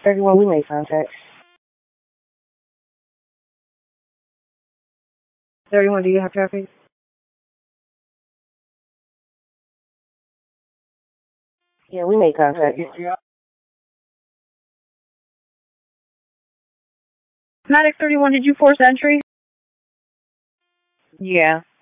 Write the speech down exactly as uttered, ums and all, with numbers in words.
thirty-one, we made contact. thirty-one, do you have traffic? Yeah, we made contact. Matic thirty-one, did you force entry? Yeah.